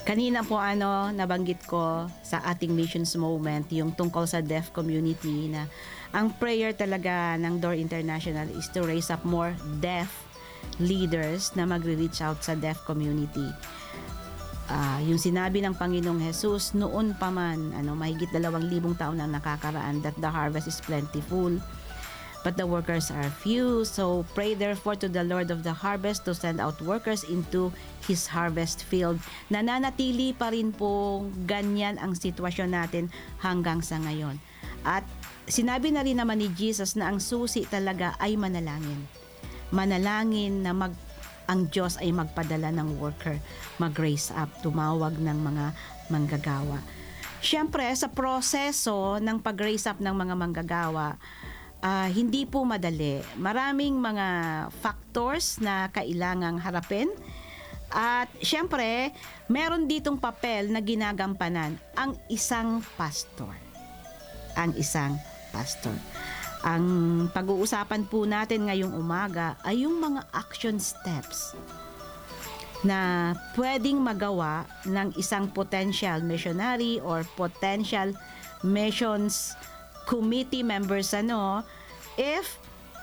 Kanina po nabanggit ko sa ating missions moment yung tungkol sa deaf community na ang prayer talaga ng Door International is to raise up more deaf leaders na magre-reach out sa deaf community. Yung sinabi ng Panginoong Jesus noon pa man, mahigit 2,000 taon na nakakaraan, that the harvest is plentiful, but the workers are few. So pray therefore to the Lord of the harvest to send out workers into His harvest field. Nananatili pa rin po ganyan ang sitwasyon natin hanggang sa ngayon. At sinabi na rin naman ni Jesus na ang susi talaga ay manalangin. Manalangin na ang Diyos ay magpadala ng worker, mag-raise up, tumawag ng mga manggagawa. Siyempre, sa proseso ng pag-raise up ng mga manggagawa, hindi po madali. Maraming mga factors na kailangang harapin. At siyempre, meron ditong papel na ginagampanan ang isang pastor. Ang isang pastor. Ang pag-uusapan po natin ngayong umaga ay yung mga action steps na pwedeng magawa ng isang potential missionary or potential missions committee members if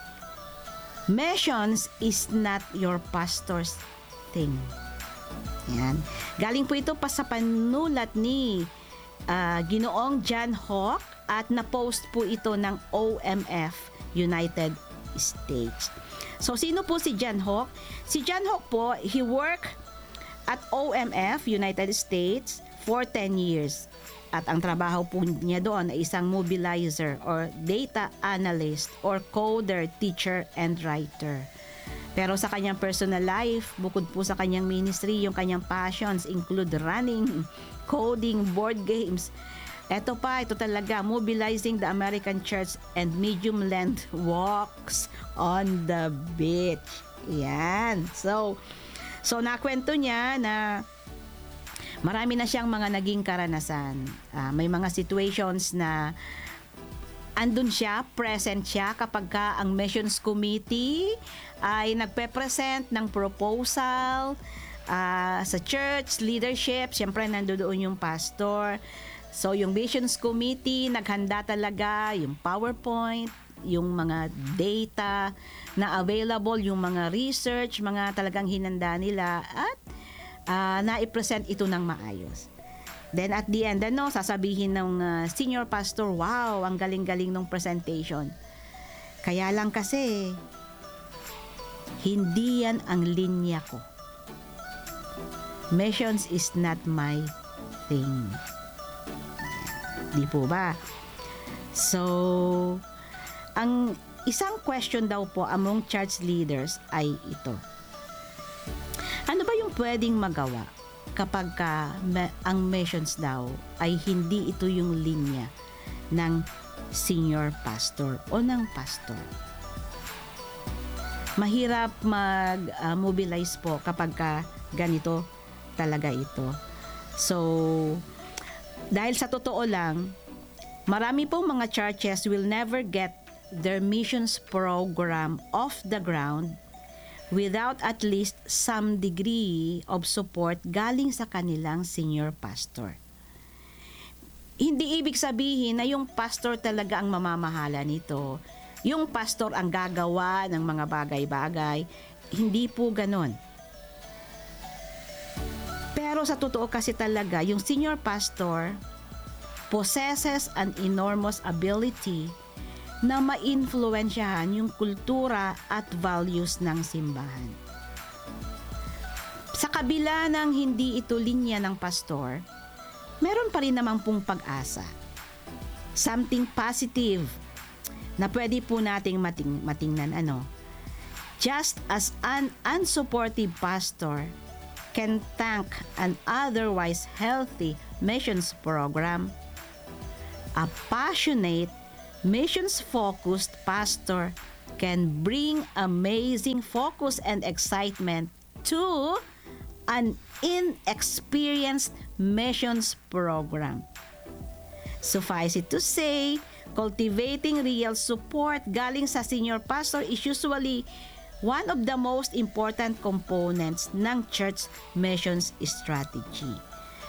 missions is not your pastor's thing. Yan. Galing po ito pa sa panulat ni Ginoong John Hawk at na-post po ito ng OMF United States. So sino po si John Hawk? Si John Hawk po, he worked at OMF United States for 10 years. At ang trabaho po niya doon ay isang mobilizer or data analyst or coder, teacher, and writer. Pero sa kanyang personal life, bukod po sa kanyang ministry, yung kanyang passions include running, coding, board games. Ito talaga, mobilizing the American church and medium-length walks on the beach. Yan. So nakwento niya na marami na siyang mga naging karanasan. May mga situations na andun siya, present siya kapag ang missions committee ay nagpe-present ng proposal sa church leadership. Siyempre nandoon yung pastor. So yung missions committee naghanda talaga yung PowerPoint, yung mga data na available, yung mga research, mga talagang hinanda nila at na-present ito ng maayos. Then at the end, sasabihin ng senior pastor, wow, ang galing-galing ng presentation. Kaya lang kasi, hindi yan ang linya ko. Missions is not my thing. Di po ba? So, ang isang question daw po among church leaders ay ito. Ano ba yung pwedeng magawa kapag ang missions daw ay hindi ito yung linya ng senior pastor o ng pastor? Mahirap mag-mobilize po kapag ganito talaga ito. So, dahil sa totoo lang, marami pong mga churches will never get their missions program off the ground without at least some degree of support galing sa kanilang senior pastor. Hindi ibig sabihin na yung pastor talaga ang mamamahala nito. Yung pastor ang gagawa ng mga bagay-bagay. Hindi po ganon. Pero sa totoo kasi talaga, yung senior pastor possesses an enormous ability na ma-influensyahan yung kultura at values ng simbahan. Sa kabila ng hindi ito linya ng pastor, meron pa rin namang pong pag-asa. Something positive na pwede po nating matingnan. Just as an unsupportive pastor can tank an otherwise healthy missions program, a passionate, missions-focused pastor can bring amazing focus and excitement to an inexperienced missions program. Suffice it to say, cultivating real support galing sa senior pastor is usually one of the most important components ng church missions strategy.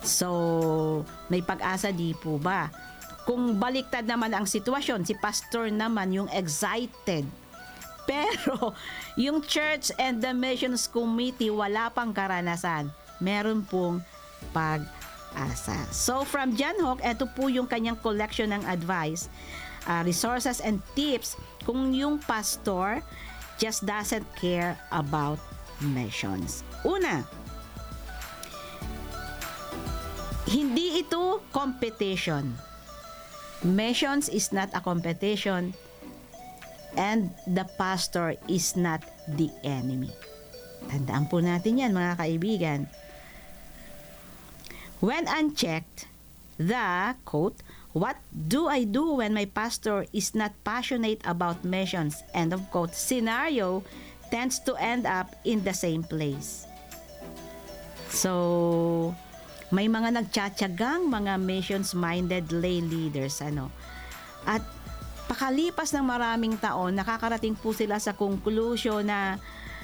So, may pag-asa di po ba? Kung baliktad naman ang sitwasyon, si pastor naman yung excited. Pero, yung church and the missions committee wala pang karanasan. Meron pong pag-asa. So, from John Hawk, ito po yung kanyang collection ng advice, resources and tips kung yung pastor just doesn't care about missions. Una, hindi ito competition. Missions is not a competition and the pastor is not the enemy. Tandaan po natin yan, mga kaibigan. When unchecked, the, quote, "What do I do when my pastor is not passionate about missions?" end of quote, scenario tends to end up in the same place. So, may mga nagtsatsagang mga missions-minded lay leaders, At pakalipas ng maraming taon, nakakarating po sila sa conclusion na,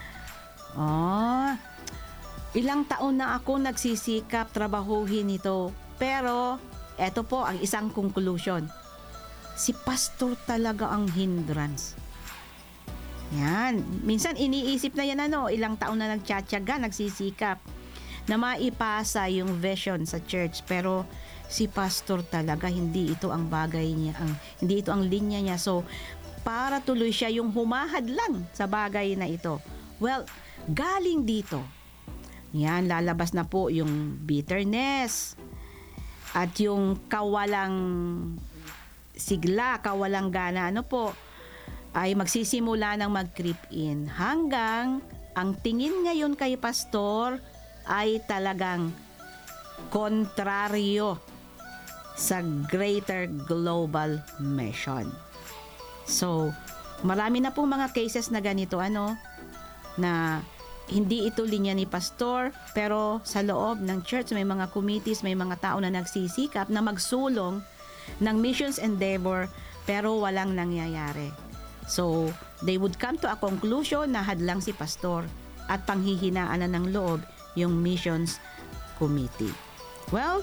ilang taon na ako nagsisikap trabahuhin ito. Pero, eto po ang isang conclusion. Si pastor talaga ang hindrance. Yan. Minsan iniisip na yan, ilang taon na nagtsatsaga, nagsisikap na maipasa yung vision sa church, pero si pastor talaga hindi ito ang bagay niya, hindi ito ang linya niya. So para tuloy siya yung humahad lang sa bagay na ito. Well, galing dito, yan, lalabas na po yung bitterness at yung kawalang sigla, kawalang gana, ay magsisimula ng mag-creep in hanggang ang tingin ngayon kay pastor ay talagang kontraryo sa greater global mission. So, marami na pong mga cases na ganito, na hindi ito linya ni pastor, pero sa loob ng church may mga committees, may mga tao na nagsisikap na magsulong ng missions endeavor, pero walang nangyayari. So, they would come to a conclusion na hadlang si pastor at panghihinaan na ng loob yung missions committee. Well,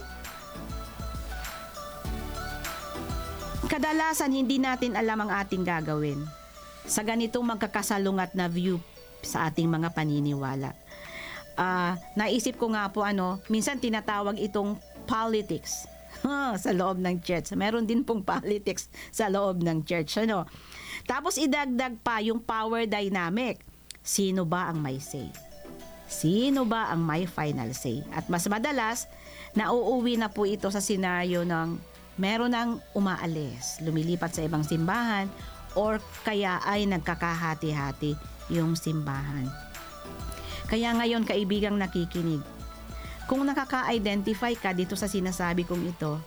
kadalasan hindi natin alam ang ating gagawin sa ganitong magkakasalungat na view sa ating mga paniniwala. Naisip ko nga po, minsan tinatawag itong politics sa loob ng church. Meron din pong politics sa loob ng church. Tapos idagdag pa yung power dynamic. Sino ba ang may say? Sino ba ang may final say? At mas madalas, nauuwi na po ito sa senaryo ng meron ng umaalis, lumilipat sa ibang simbahan, or kaya ay nagkakahati-hati yung simbahan. Kaya ngayon, kaibigang nakikinig, kung nakaka-identify ka dito sa sinasabi kong ito,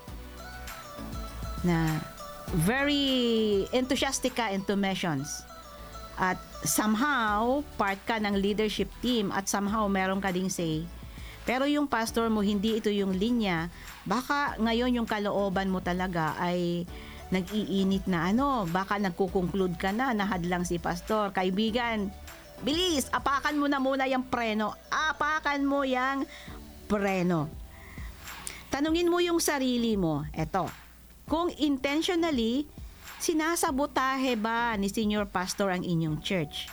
na very enthusiastic ka into missions, at somehow part ka ng leadership team, at somehow meron ka ding say, pero yung pastor mo hindi ito yung linya, baka ngayon yung kalooban mo talaga ay nag-iinit na baka nagko-conclude ka na hadlang si pastor. Kaibigan, bilis, apakan mo na muna yung preno. Apakan mo yung preno. Tanungin mo yung sarili mo, eto, kung intentionally sinasabotahe ba ni senior pastor ang inyong church?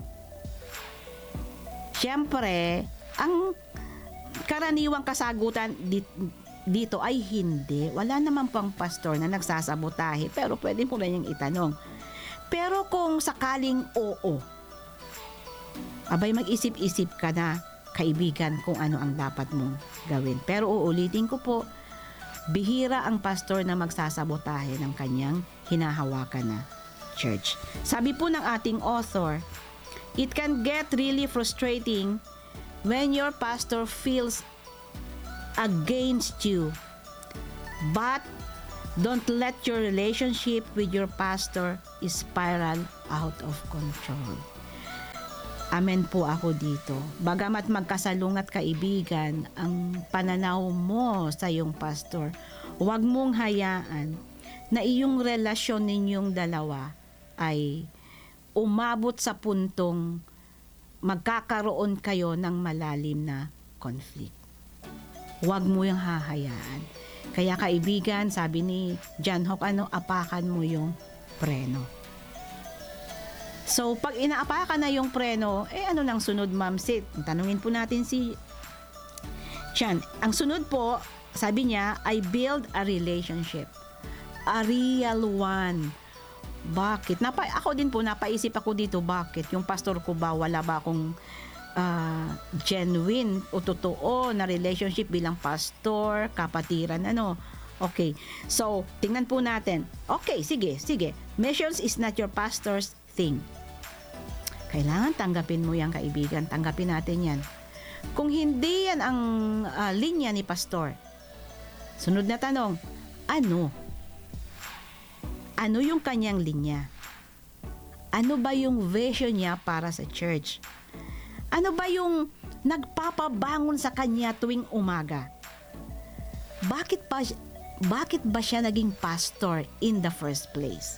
Siyempre, ang karaniwang kasagutan dito ay hindi. Wala naman pang pastor na nagsasabotahe, pero pwede mo rin yung itanong. Pero kung sakaling oo, abay mag-isip-isip ka na, kaibigan, kung ano ang dapat mong gawin. Pero uulitin ko po, bihira ang pastor na magsasabotahe ng kanyang hinahawakan na church. Sabi po ng ating author, it can get really frustrating when your pastor feels against you, but don't let your relationship with your pastor spiral out of control. Amen po ako dito. Bagamat magkasalungat, kaibigan, ang pananaw mo sa iyong pastor, huwag mong hayaan na iyong relasyon ninyong dalawa ay umabot sa puntong magkakaroon kayo ng malalim na conflict. Huwag mo yung hahayaan. Kaya kaibigan, sabi ni John Hawk, apakan mo yung preno. So, pag inaapakan na yung preno, ano nang sunod, Ma'am Sid? Tanungin po natin si Chan. Ang sunod po, sabi niya, I build a relationship. A real one. Bakit? Ako din po, napaisip ako dito, bakit? Yung pastor ko ba, wala ba akong genuine o totoo na relationship bilang pastor, kapatiran, Okay. So, tingnan po natin. Okay, sige. Missions is not your pastor's thing. Kailangan tanggapin mo yan, kaibigan. Tanggapin natin yan. Kung hindi yan ang linya ni pastor, sunod na tanong, ano? Ano yung kanyang linya? Ano ba yung vision niya para sa church? Ano ba yung nagpapabangon sa kanya tuwing umaga? Bakit ba siya naging pastor in the first place?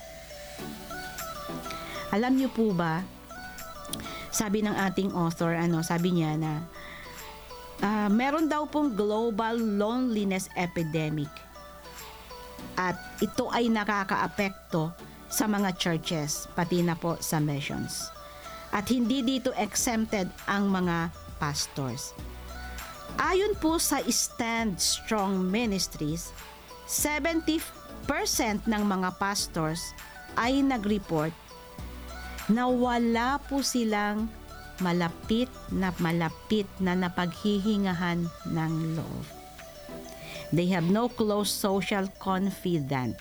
Alam niyo po ba, sabi ng ating author, sabi niya na meron daw pong global loneliness epidemic. At ito ay nakakaapekto sa mga churches, pati na po sa missions. At hindi dito exempted ang mga pastors. Ayon po sa Stand Strong Ministries, 70% ng mga pastors ay nag-report na wala po silang malapit na napaghihingahan ng loob. They have no close social confidant.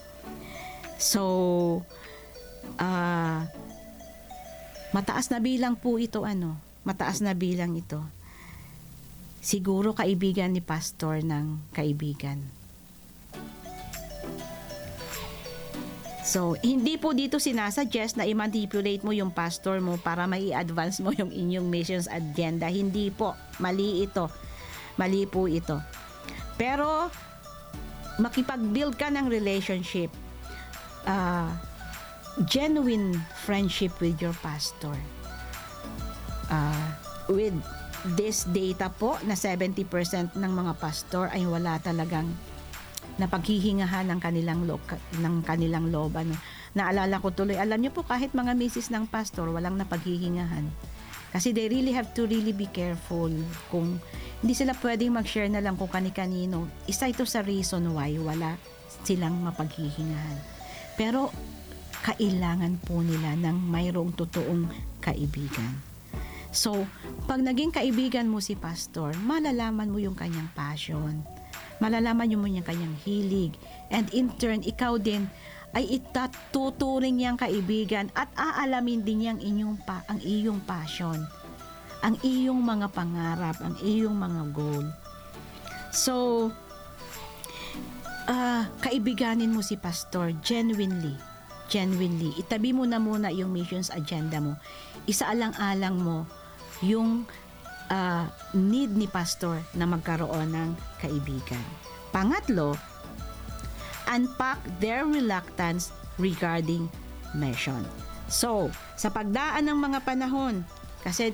So, mataas na bilang po ito, mataas na bilang ito. Siguro kaibigan ni pastor ng kaibigan. So, hindi po dito sinasuggest na i-manipulate mo yung pastor mo para mai-advance mo yung inyong missions agenda. Hindi po. Mali ito. Mali po ito. Pero, makipag-build ka ng relationship. Genuine friendship with your pastor. With this data po na 70% ng mga pastor ay wala talagang napaghihingahan ng kanilang loob. Naalala ko tuloy, alam niyo po, kahit mga misis ng pastor walang napaghihingahan. Kasi they really have to really be careful kung hindi sila pwedeng mag-share na lang kung kani-kanino. Isa ito sa reason why wala silang mapaghihingahan. Pero kailangan po nila ng mayroong totoong kaibigan. So, pag naging kaibigan mo si pastor, malalaman mo yung kanyang passion. Malalaman mo yung kanyang hilig. And in turn, ikaw din ay itatuturing niyang kaibigan at aalamin din niyang ang iyong passion, ang iyong mga pangarap, ang iyong mga goal. So, kaibiganin mo si pastor genuinely. Itabi mo na muna yung missions agenda mo. Isaalang-alang mo yung need ni pastor na magkaroon ng kaibigan. Pangatlo, unpack their reluctance regarding mission. So, sa pagdaan ng mga panahon, kasi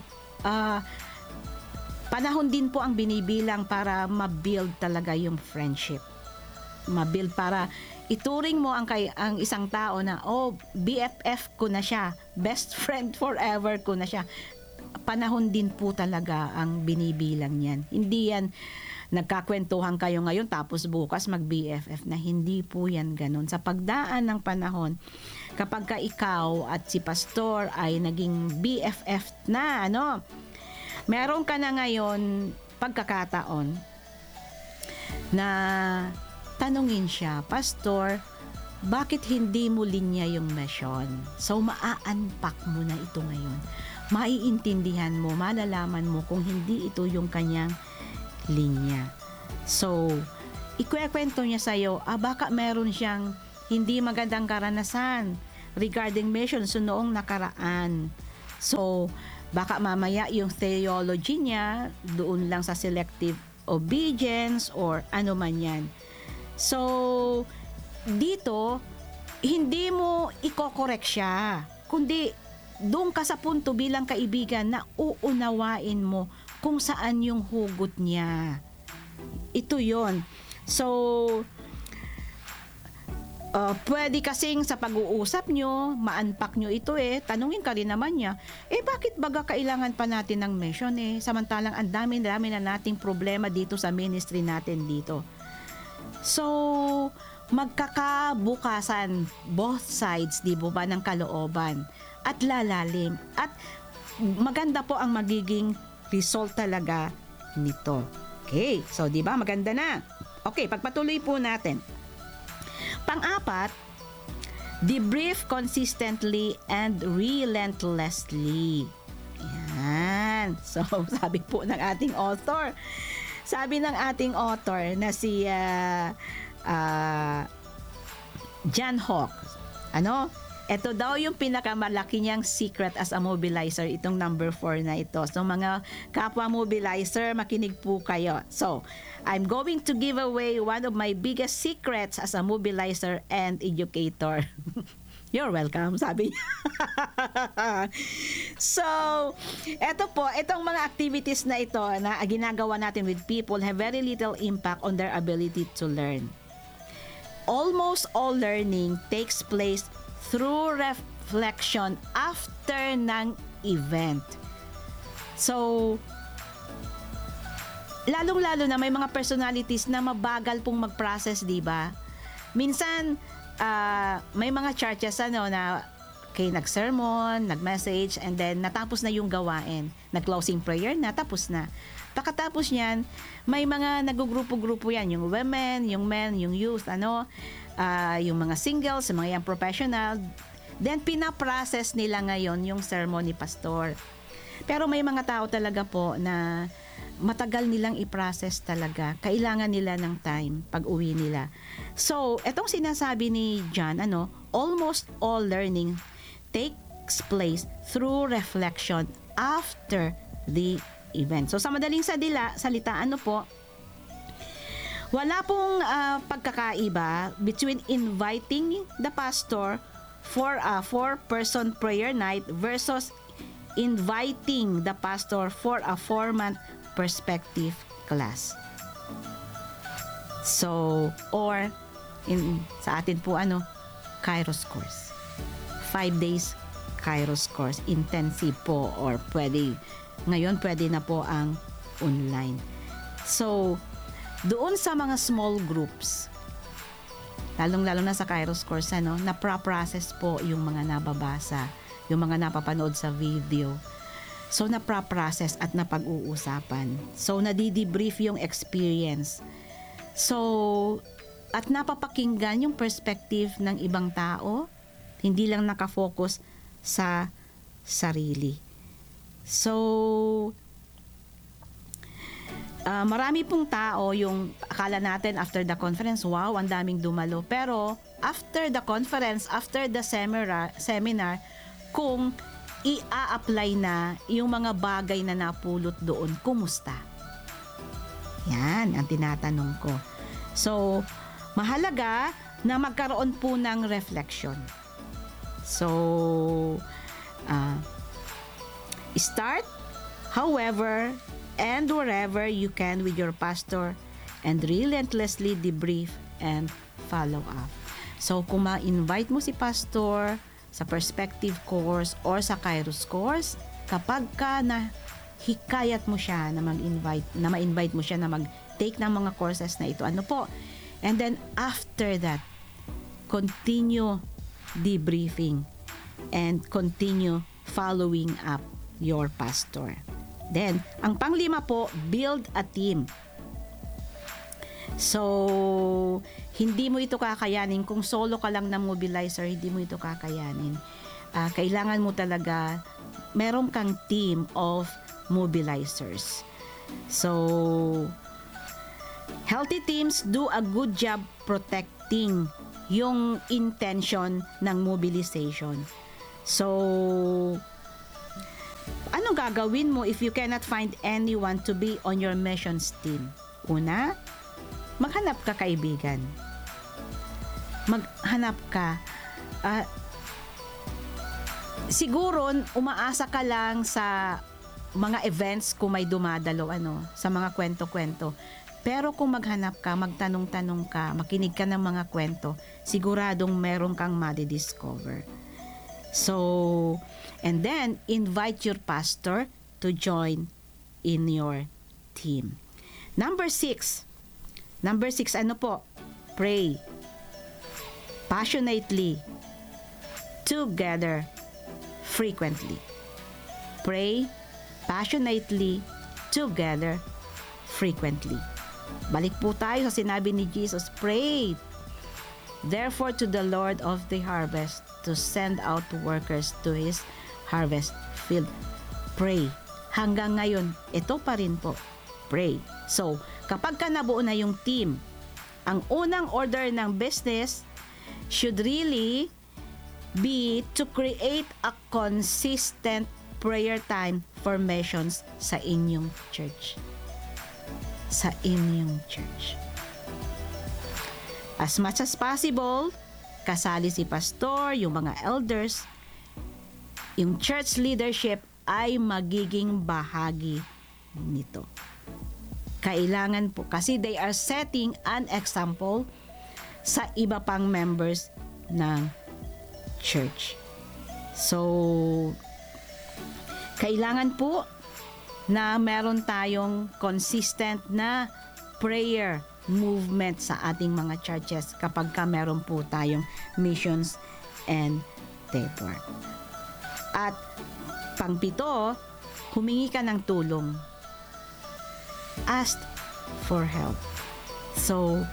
panahon din po ang binibilang para ma-build talaga yung friendship. Ma-build para ituring mo ang isang tao na, BFF ko na siya, best friend forever ko na siya. Panahon din po talaga ang binibilang niyan. Hindi yan nagkakwentuhan kayo ngayon tapos bukas mag-BFF na. Hindi po yan ganun. Sa pagdaan ng panahon, kapag ka ikaw at si pastor ay naging BFF na, meron ka na ngayon pagkakataon na tanungin siya, pastor, bakit hindi mo linya yung mission? So, maa-unpack mo na ito ngayon. Maiintindihan mo, malalaman mo kung hindi ito yung kanyang linya. So, ikukwento niya sa'yo, baka meron siyang hindi magandang karanasan regarding mission noong nakaraan. So, baka mamaya yung theology niya doon lang sa selective obedience or ano man yan. So, dito, hindi mo iko-correct siya, kundi doon ka sa punto bilang kaibigan na uunawain mo kung saan yung hugot niya. ito yon. So, pwede kasing sa pag-uusap nyo, ma-unpack nyo ito tanungin ka rin naman niya, bakit baga kailangan pa natin ng mission samantalang ang dami-dami na nating problema dito sa ministry natin dito. So, magkakabukasan both sides, di ba, ng kalooban at lalalim at maganda po ang magiging result talaga nito. Okay, so di ba maganda na? Okay, pagpatuloy po natin. Pang-apat, debrief consistently and relentlessly. Yan. So, sabi po ng ating author. Sabi ng ating author na si Jan Hawk. Ito daw yung pinakamalaki niyang secret as a mobilizer, itong number 4 na ito. So mga kapwa mobilizer, makinig po kayo. So, I'm going to give away one of my biggest secrets as a mobilizer and educator. You're welcome, sabi niya. So, itong mga activities na ito na ginagawa natin with people have very little impact on their ability to learn. Almost all learning takes place through reflection after ng event. So, lalong-lalo na may mga personalities na mabagal pong mag-process, di ba? Minsan, may mga churches na nag-sermon, nag-message, and then natapos na yung gawain. Nag-closing prayer na, tapos na. Pagkatapos niyan, may mga nagugrupo-grupo yan, yung women, yung men, yung youth, yung mga singles, yung mga young professional. Then, pinaprocess nila ngayon yung sermon ni pastor. Pero may mga tao talaga po na matagal nilang i-process talaga. Kailangan nila ng time pag uwi nila. So, etong sinasabi ni John, almost all learning takes place through reflection after the event. So, sa madaling salita, wala pong pagkakaiba between inviting the pastor for a 4-person prayer night versus inviting the pastor for a 4-month perspective class. So, or sa atin po Kairos course. 5 days Kairos course, intensive po, or ngayon pwede na po ang online. So, doon sa mga small groups, lalong-lalo na sa Kairos course, napra-process po yung mga nababasa, yung mga napapanood sa video. So, napra-process at napag-uusapan. So, nadidebrief yung experience. So, at napapakinggan yung perspective ng ibang tao, hindi lang nakafocus sa sarili. So, marami pong tao yung akala natin after the conference, wow, ang daming dumalo. Pero after the conference, after the seminar, kung i-apply na yung mga bagay na napulot doon, kumusta? Yan ang tinatanong ko. So, mahalaga na magkaroon po ng reflection. So, start, however, and wherever you can with your pastor, and relentlessly debrief and follow up. So, kung ma-invite mo si pastor sa perspective course or sa Kairos course, kapag ka na hikayat mo siya na ma-invite mo siya na mag-take ng mga courses na ito, and then after that, continue debriefing and continue following up your pastor. Then, ang pang-5 po, build a team. So, hindi mo ito kakayanin. Kung solo ka lang na mobilizer, hindi mo ito kakayanin. Kailangan mo talaga, meron kang team of mobilizers. So, healthy teams do a good job protecting yung intention ng mobilization. So, anong gagawin mo if you cannot find anyone to be on your missions team? Una, maghanap ka kaibigan. Maghanap ka. Siguro, umaasa ka lang sa mga events kung may dumadalo sa mga kwento-kwento. Pero kung maghanap ka, magtanong-tanong ka, makinig ka ng mga kwento, siguradong meron kang madidiscover. So, and then invite your pastor to join in your team. Number 6. Ano po? Pray passionately, together, frequently. Pray passionately, together, frequently. Balik po tayo sa sinabi ni Jesus, pray therefore to the Lord of the harvest to send out workers to His harvest field. Pray. Hanggang ngayon, ito pa rin po. Pray. So, kapag ka nabuo na yung team, ang unang order ng business should really be to create a consistent prayer time formations sa inyong church. Sa inyong church. As much as possible, kasali si pastor, yung mga elders, yung church leadership ay magiging bahagi nito. Kailangan po, kasi they are setting an example sa iba pang members ng church. So, kailangan po na meron tayong consistent na prayer movement sa ating mga churches kapag ka meron po tayong missions and taper. At pang-7, humingi ka ng tulong. Ask for help. So,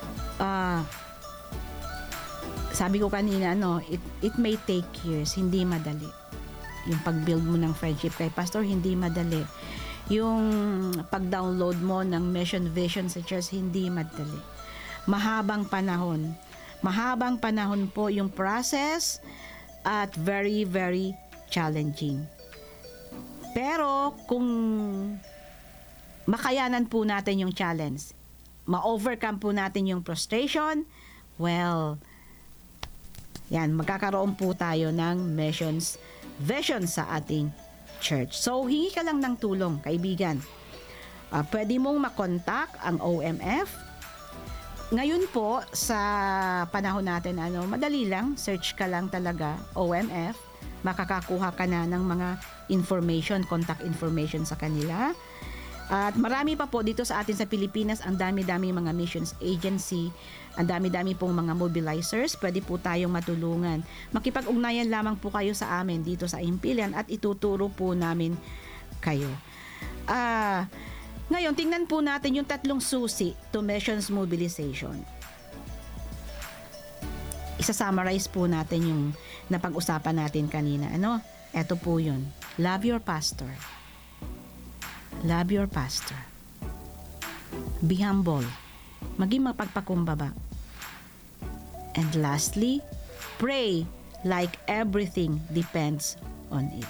sabi ko kanina, it may take years, hindi madali. Yung pag-build mo ng friendship kay pastor, hindi madali. Yung pag-download mo ng mission vision sa church, hindi madali. Mahabang panahon. Mahabang panahon po yung process at very, very challenging. Pero kung makayanan po natin yung challenge, ma-overcome po natin yung frustration, well, yan, magkakaroon po tayo ng missions vision sa ating church. So, hingi ka lang ng tulong, kaibigan. Pwede mong makontak ang OMF. Ngayon po, sa panahon natin, madali lang, search ka lang talaga, OMF. Makakakuha ka na ng mga information, contact information sa kanila. At marami pa po dito sa atin sa Pilipinas, ang dami-dami mga missions agency, ang dami-dami pong mga mobilizers, pwede po tayong matulungan. Makipag-ugnayan lamang po kayo sa amin dito sa Impilian at ituturo po namin kayo. Ngayon, tingnan po natin yung 3 susi to missions mobilization. Isa-summarize po natin yung napag-usapan natin kanina. Ito po yun. Love your pastor. Love your pastor. Be humble. Maging mapagpakumbaba. And lastly, pray like everything depends on it.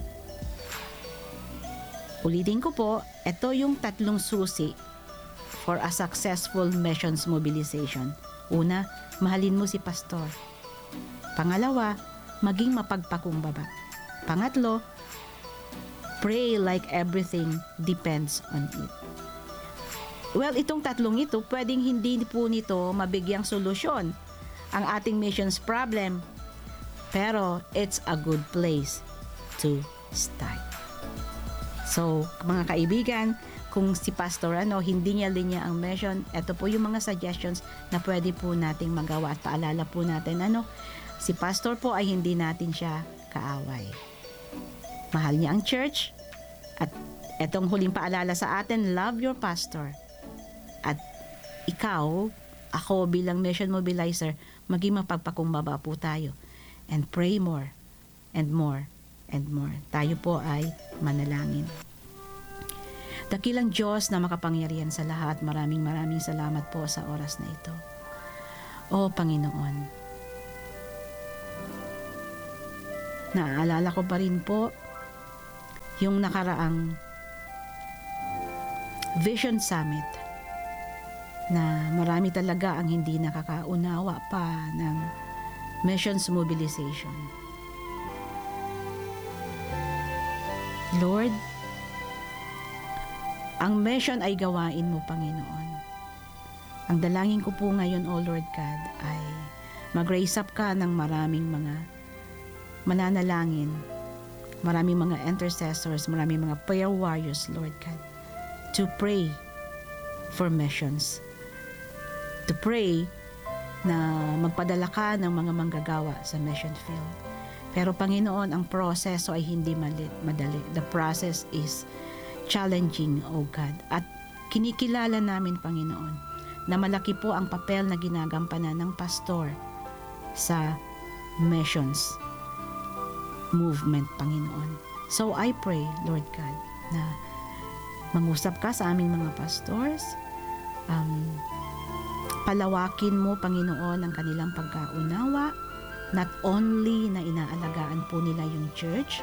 Ulitin ko po, ito yung 3 susi for a successful missions mobilization. Una, mahalin mo si pastor. Pangalawa, maging mapagpakumbaba. Pangatlo, pray like everything depends on it. Well, itong 3 ito, pwedeng hindi po nito mabigyang solusyon ang ating missions problem. Pero, it's a good place to start. So, mga kaibigan, kung si pastor hindi niya linya ang mission, ito po yung mga suggestions na pwede po nating magawa. At paalala po natin, si pastor po ay hindi natin siya kaaway. Mahal niya ang church. At etong huling paalala sa atin, love your pastor. At ikaw, ako bilang mission mobilizer, maging mapagpakumbaba po tayo. And pray more and more and more. Tayo po ay manalangin. Dakilang Diyos na makapangyarihan sa lahat, maraming salamat po sa oras na ito. O Panginoon, naaalala ko pa rin po yung nakaraang Vision Summit na marami talaga ang hindi nakakaunawa pa ng missions mobilization. Lord, Ang mission ay gawain mo, Panginoon. Ang dalangin ko po ngayon, O Lord God, ay mag-raise up ka ng maraming mga mananalangin, maraming mga intercessors, maraming mga prayer warriors, Lord God, to pray for missions. To pray na magpadala ka ng mga manggagawa sa mission field. Pero Panginoon, ang proseso ay hindi madali. The process is challenging, O God. At kinikilala namin, Panginoon, na malaki po ang papel na ginagampanan ng pastor sa missions movement, Panginoon. So I pray, Lord God, na mangusap ka sa aming mga pastors, palawakin mo, Panginoon, ang kanilang pagkaunawa, not only na inaalagaan po nila yung church,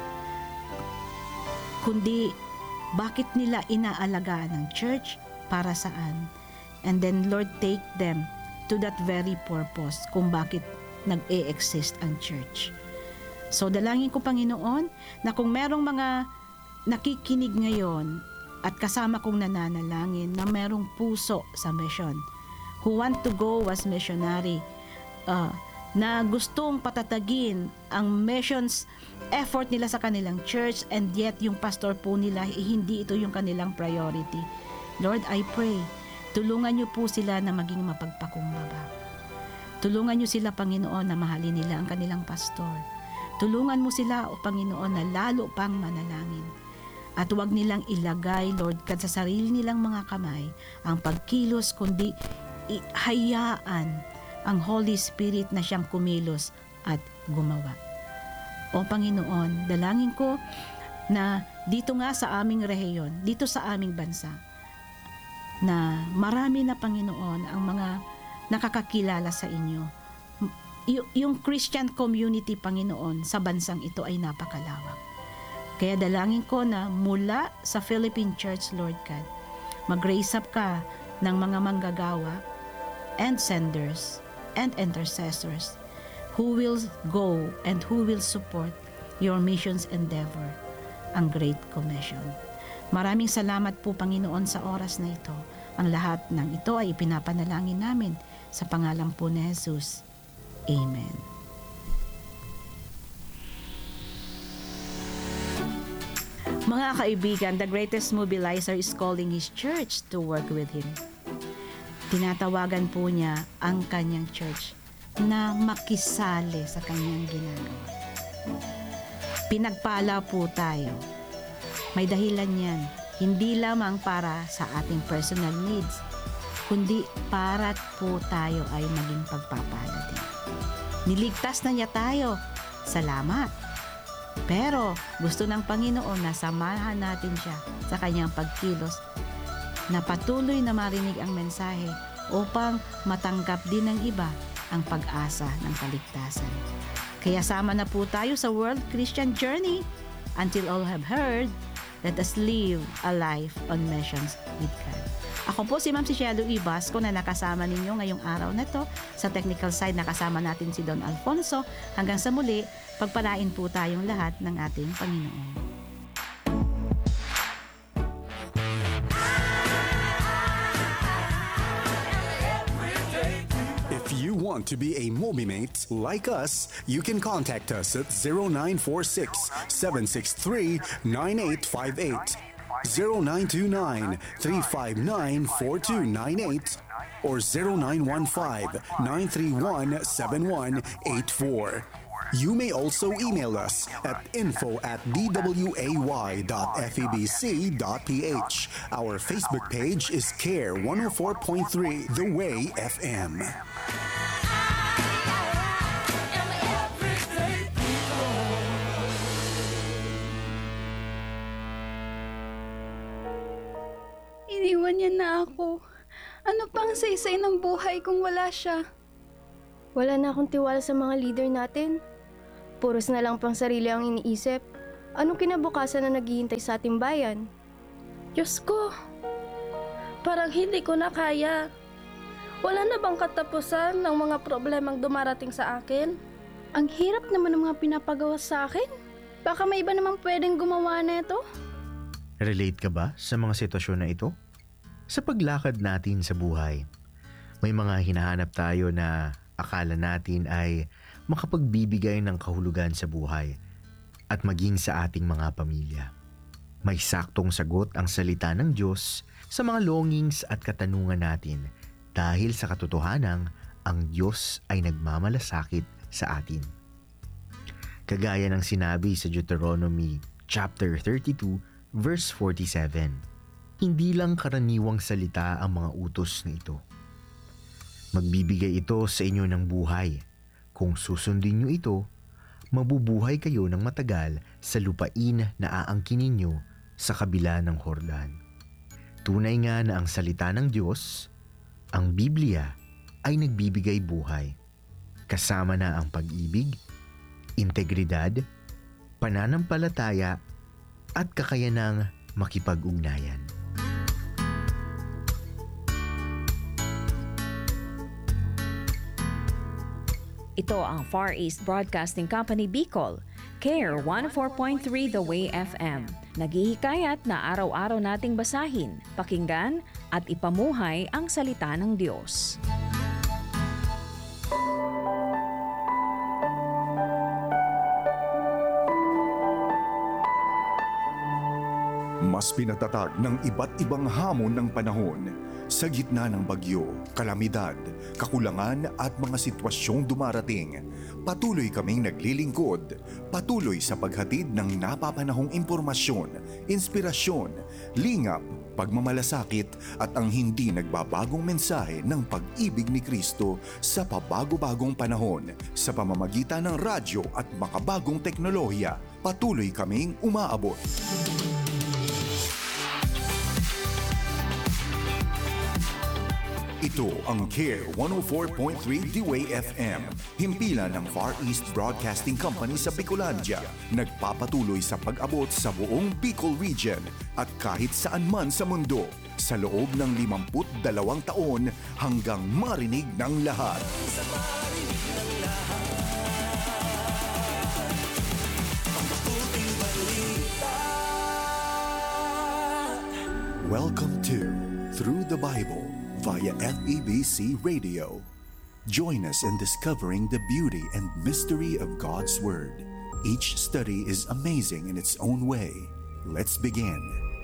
kundi bakit nila inaalagaan ng church, para saan. And then, Lord, take them to that very purpose kung bakit nag-e-exist ang church. So, dalangin ko, Panginoon, na kung merong mga nakikinig ngayon at kasama kong nananalangin na merong puso sa mission, who want to go as missionary, na gustong patatagin ang missions effort nila sa kanilang church, and yet yung pastor po nila, hindi ito yung kanilang priority. Lord, I pray, tulungan niyo po sila na maging mapagpakumbaba. Tulungan niyo sila, Panginoon, na mahalin nila ang kanilang pastor. Tulungan mo sila, O Panginoon, na lalo pang manalangin. At huwag nilang ilagay, Lord God, sa sarili nilang mga kamay ang pagkilos, kundi hayaan ang Holy Spirit na siyang kumilos at gumawa. O Panginoon, dalangin ko na dito nga sa aming rehiyon, dito sa aming bansa, na marami na, Panginoon, ang mga nakakakilala sa inyo. Yung Christian community, Panginoon, sa bansang ito ay napakalawak. Kaya dalangin ko na mula sa Philippine Church, Lord God, mag-raise up ka ng mga manggagawa and senders and intercessors who will go and who will support your missions endeavor, ang Great Commission. Maraming salamat po, Panginoon, sa oras na ito. Ang lahat ng ito ay ipinapanalangin namin sa pangalan po ni Jesus. Amen. Mga kaibigan, the greatest mobilizer is calling His church to work with Him. Tinatawagan po niya ang kanyang church na makisali sa kanyang ginagawa. Pinagpala po tayo. May dahilan yan. Hindi lamang para sa ating personal needs, kundi para po tayo ay maging pagpapala din. Niligtas na niya tayo. Salamat. Pero gusto ng Panginoon na samahan natin siya sa kanyang pagkilos, na patuloy na marinig ang mensahe upang matanggap din ng iba ang pag-asa ng kaligtasan. Kaya sama na po tayo sa World Christian Journey. Until all have heard, let us live a life on missions with God. Ako po si Ma'am Cielo Ibasco na nakasama ninyo ngayong araw na to. Sa technical side, nakasama natin si Don Alfonso. Hanggang sa muli, pagpalain po tayong lahat ng ating Panginoon. If you want to be a MobiMate like us, you can contact us at 0946-763-9858, 0929-359-4298, or 0915-931-7184. You may also email us at info@dway.febc.ph. Our Facebook page is CARE 104.3 The Way FM. Iniwan niya na ako. Ano pang saysay ng buhay kung wala siya? Wala na akong tiwala sa mga leader natin. Puros na lang pang sarili ang iniisip. Anong kinabukasan na naghihintay sa ating bayan? Diyos ko, parang hindi ko na kaya. Wala na bang katapusan ng mga problemang dumarating sa akin? Ang hirap naman ng mga pinapagawa sa akin. Baka may iba naman pwedeng gumawa na ito. Relate ka ba sa mga sitwasyon na ito? Sa paglakad natin sa buhay, may mga hinahanap tayo na akala natin ay makapagbibigay ng kahulugan sa buhay at maging sa ating mga pamilya. May saktong sagot ang salita ng Diyos sa mga longings at katanungan natin dahil sa katotohanang ang Diyos ay nagmamalasakit sa atin. Kagaya ng sinabi sa Deuteronomy chapter 32 verse 47, hindi lang karaniwang salita ang mga utos na ito. Magbibigay ito sa inyo ng buhay. Kung susundin nyo ito, mabubuhay kayo ng matagal sa lupain na aangkinin nyo sa kabila ng Hordan. Tunay nga na ang salita ng Diyos, ang Biblia, ay nagbibigay buhay. Kasama na ang pag-ibig, integridad, pananampalataya, at kakayanang makipag-ugnayan. Ito ang Far East Broadcasting Company Bicol, CARE 104.3 The Way FM. Naghihikayat na araw-araw nating basahin, pakinggan at ipamuhay ang salita ng Diyos. Mas pinatatag ng iba't ibang hamon ng panahon sa gitna ng bagyo, kalamidad, kakulangan at mga sitwasyong dumarating. Patuloy kaming naglilingkod, patuloy sa paghatid ng napapanahong impormasyon, inspirasyon, lingap, pagmamalasakit at ang hindi nagbabagong mensahe ng pag-ibig ni Kristo sa pabago-bagong panahon sa pamamagitan ng radyo at makabagong teknolohiya. Patuloy kaming umaabot. Ito ang CARE 104.3 D-Way FM, himpilan ng Far East Broadcasting Company sa Bicolandia, nagpapatuloy sa pag-abot sa buong Bicol Region at kahit saan man sa mundo, sa loob ng 52 taon hanggang marinig ng lahat. Welcome to Through the Bible via FEBC Radio. Join us in discovering the beauty and mystery of God's Word. Each study is amazing in its own way. Let's begin.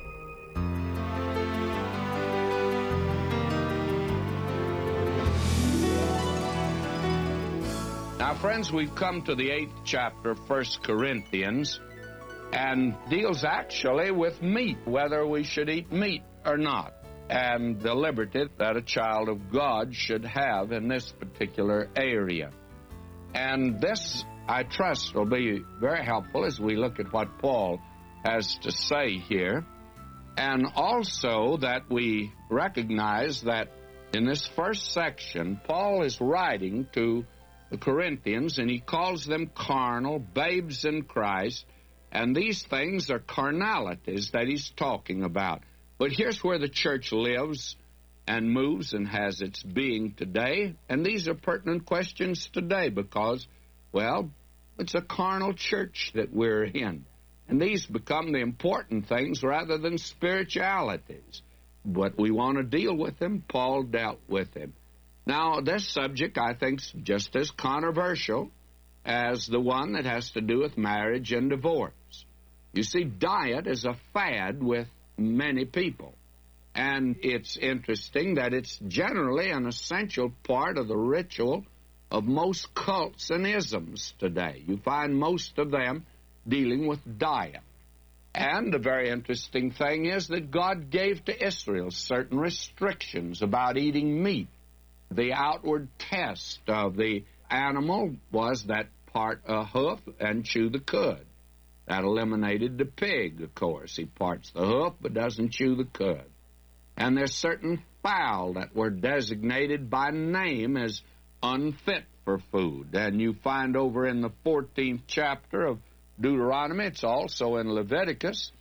Now, friends, we've come to the 8th chapter of 1 Corinthians, and deals actually with meat, whether we should eat meat or not, and the liberty that a child of God should have in this particular area. And this, I trust, will be very helpful as we look at what Paul has to say here, and also that we recognize that in this first section, Paul is writing to the Corinthians, and he calls them carnal, babes in Christ, and these things are carnalities that he's talking about. But here's where the church lives and moves and has its being today. And these are pertinent questions today because, well, it's a carnal church that we're in. And these become the important things rather than spiritualities. But we want to deal with them. Paul dealt with them. Now, this subject, I think, is just as controversial as the one that has to do with marriage and divorce. You see, diet is a fad with many people. And it's interesting that it's generally an essential part of the ritual of most cults and isms today. You find most of them dealing with diet. And the very interesting thing is that God gave to Israel certain restrictions about eating meat. The outward test of the animal was that part a hoof and chew the cud. That eliminated the pig, of course. He parts the hoof but doesn't chew the cud. And there's certain fowl that were designated by name as unfit for food. And you find over in the 14th chapter of Deuteronomy, it's also in Leviticus,